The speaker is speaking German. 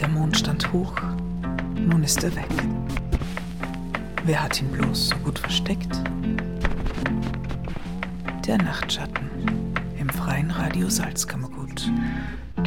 Mond stand hoch, nun ist er weg. Wer hat ihn bloß so gut versteckt? Der Nachtschatten im freien Radio Salzkammergut.